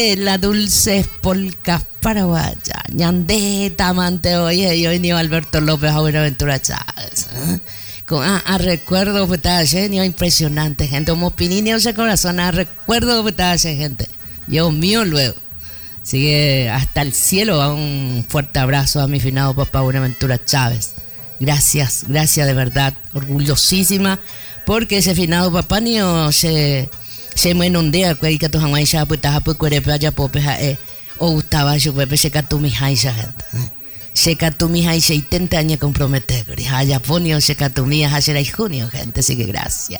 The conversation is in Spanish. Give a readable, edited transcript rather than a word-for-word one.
La dulce polcas paraguaya. Ñandé tamante oye, yo ni Alberto López a Buenaventura Chávez. A recuerdo pues estaba genio impresionante, gente. Como pinini ese corazón, a recuerdo pues estaba gente. Dios mío luego. Así que hasta el cielo va un fuerte abrazo a mi finado papá Buenaventura Chávez. Gracias, gracias de verdad. Orgullosísima porque ese finado papá niño se me inundea que tu jamás ya pues taja pues cuerepe allá popes o gustaba yo pepe se catu mi haisha gente. Se catu mi haisha y 70 años comprometer. Ya ponio se catu mi haisha y junio gente, así que gracias.